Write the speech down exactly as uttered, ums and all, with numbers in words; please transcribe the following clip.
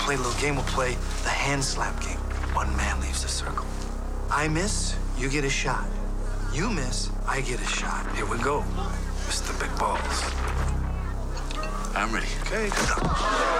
play a little game. We'll play the hand slap game. One man leaves the circle. I miss, you get a shot. You miss, I get a shot. Here we go, Mister Big Balls. I'm ready. Okay.